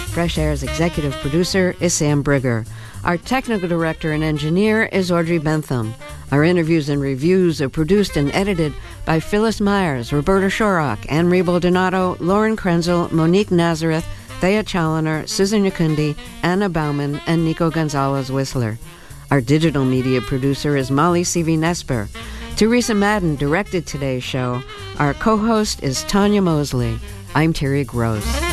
Fresh Air's executive producer is Sam Brigger. Our technical director and engineer is Audrey Bentham. Our interviews and reviews are produced and edited by Phyllis Myers, Roberta Shorrock, Anne-Marie Baldonado, Lauren Krenzel, Monique Nazareth, Thea Challoner, Susan Yakundi, Anna Bauman, and Nico Gonzalez-Whistler. Our digital media producer is Molly C.V. Teresa Madden directed today's show. Our co-host is Tanya Mosley. I'm Terry Gross.